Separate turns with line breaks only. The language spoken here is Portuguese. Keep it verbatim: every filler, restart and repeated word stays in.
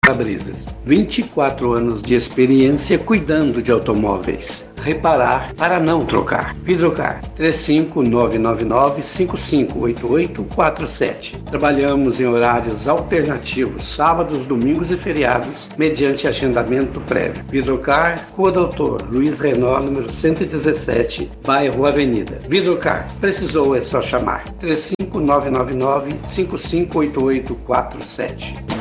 para-brisas. vinte e quatro anos de experiência cuidando de automóveis. Reparar para não trocar. Vidrocar três cinco nove nove nove, cinco cinco oito oito quatro sete. Trabalhamos em horários alternativos, sábados, domingos e feriados, mediante agendamento prévio. Vidrocar, Rua Doutor Luiz Renault, número cento e dezessete, bairro Avenida. Vidrocar, precisou é só chamar. três cinco nove nove nove, cinco cinco oito oito quatro sete.